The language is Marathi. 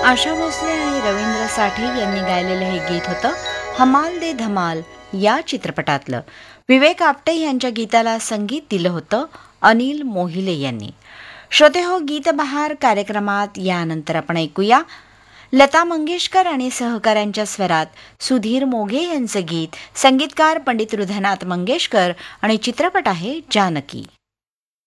आशा भोसले आणि रवींद्र साठे यांनी गायलेलं हे गीत होतं हमाल दे धमाल या चित्रपटातलं. विवेक आपटे यांच्या गीताला संगीत दिलं होतं अनिल मोहिले यांनी. श्रोते हो, गीतबहार कार्यक्रमात यानंतर आपण ऐकूया लता मंगेशकर आणि सहकाऱ्यांच्या स्वरात सुधीर मोघे यांचं गीत. संगीतकार पंडित हृदयनाथ मंगेशकर आणि चित्रपट आहे जानकी.